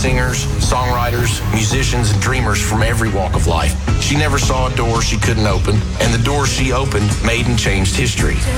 singers, songwriters, musicians, and dreamers from every walk of life. She never saw a door she couldn't open, and the doors she opened made and changed history.